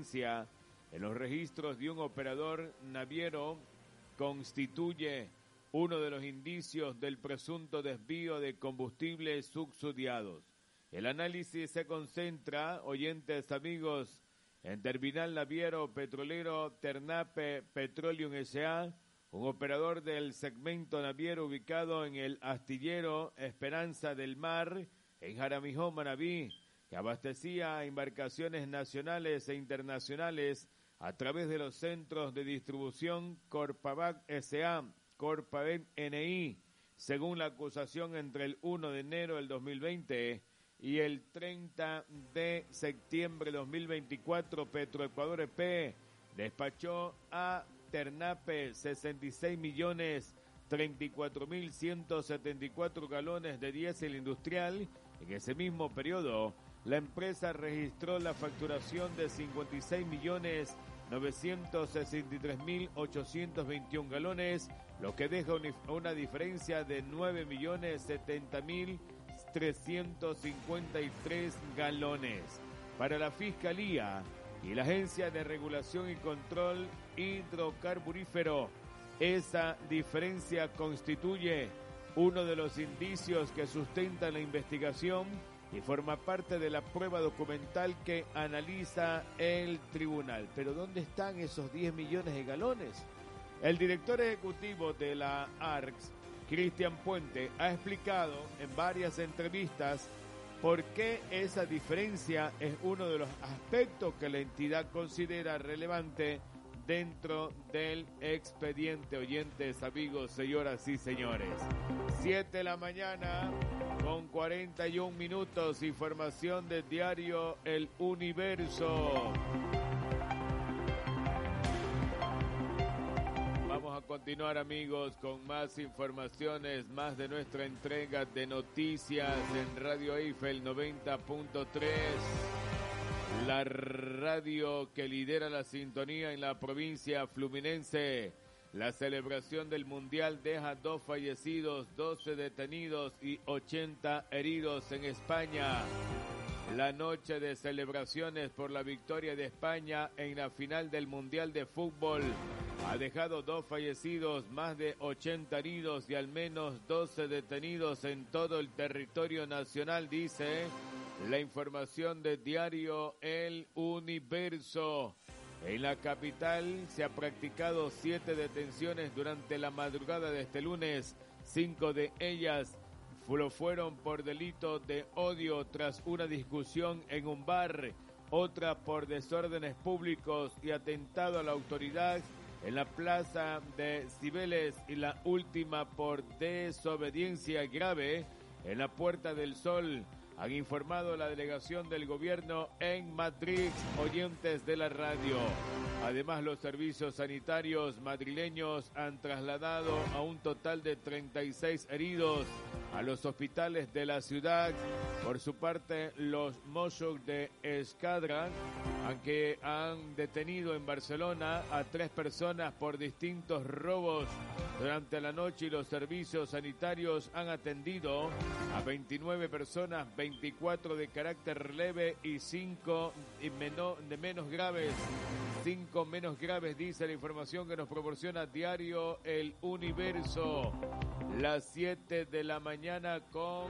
presencia en los registros de un operador naviero constituye uno de los indicios del presunto desvío de combustibles subsidiados. El análisis se concentra, oyentes amigos, en Terminal Naviero Petrolero Ternape Petroleum S.A., un operador del segmento naviero ubicado en el astillero Esperanza del Mar, en Jaramijó, Manabí, que abastecía a embarcaciones nacionales e internacionales a través de los centros de distribución Corpavac S.A., Corpavet NI, según la acusación entre el 1 de enero del 2020 y el 30 de septiembre de 2024, Petroecuador EP despachó a Ternape 66.034.174 galones de diésel industrial. En ese mismo periodo, la empresa registró la facturación de 56.963.821 galones, lo que deja una diferencia de 9.070.353 galones. Para la Fiscalía y la Agencia de Regulación y Control Hidrocarburífero, esa diferencia constituye uno de los indicios que sustentan la investigación y forma parte de la prueba documental que analiza el tribunal. Pero ¿dónde están esos 10 millones de galones? El director ejecutivo de la ARCS, Cristian Puente, ha explicado en varias entrevistas por qué esa diferencia es uno de los aspectos que la entidad considera relevante dentro del expediente. Oyentes, amigos, señoras y señores. 7 de la mañana con 41 minutos. Información del diario El Universo. Vamos a continuar, amigos, con más informaciones, más de nuestra entrega de noticias en Radio Eiffel 90.3. La radio que lidera la sintonía en la provincia fluminense. La celebración del Mundial deja 2 fallecidos, 12 detenidos y 80 heridos en España. La noche de celebraciones por la victoria de España en la final del Mundial de Fútbol ha dejado 2 fallecidos, más de 80 heridos y al menos 12 detenidos en todo el territorio nacional, dice la información del diario El Universo. En la capital se ha practicado 7 detenciones durante la madrugada de este lunes. 5 de ellas lo fueron por delito de odio tras una discusión en un bar, otra por desórdenes públicos y atentado a la autoridad en la plaza de Cibeles y la última por desobediencia grave en la Puerta del Sol. Han informado la delegación del gobierno en Madrid, oyentes de la radio. Además, los servicios sanitarios madrileños han trasladado a un total de 36 heridos a los hospitales de la ciudad. Por su parte, los Mossos de Escuadra, aunque han detenido en Barcelona a 3 personas por distintos robos durante la noche, y los servicios sanitarios han atendido a 29 personas, 24 de carácter leve y 5 menos graves. 5 menos graves, dice la información que nos proporciona diario El Universo. Las 7 de la mañana con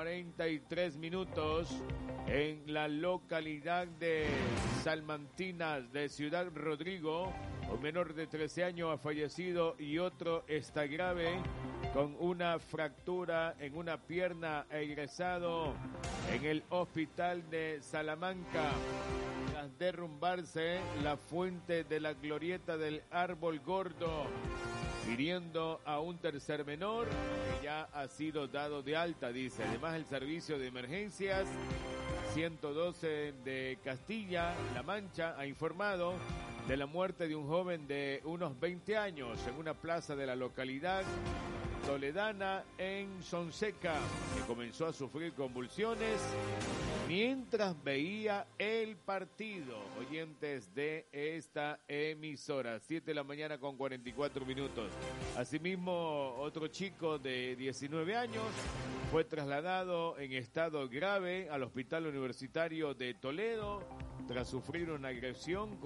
43 minutos en la localidad de Salmantinas de Ciudad Rodrigo. Un menor de 13 años ha fallecido y otro está grave con una fractura en una pierna e ingresado en el hospital de Salamanca. Tras derrumbarse la fuente de la glorieta del Árbol Gordo, hiriendo a un tercer menor que ya ha sido dado de alta, dice. Además, el servicio de emergencias 112 de Castilla-La Mancha ha informado de la muerte de un joven de unos 20 años en una plaza de la localidad toledana en Sonseca, que comenzó a sufrir convulsiones mientras veía el partido. Oyentes de esta emisora, 7 de la mañana con 44 minutos. Asimismo, otro chico de 19 años fue trasladado en estado grave al Hospital Universitario de Toledo tras sufrir una agresión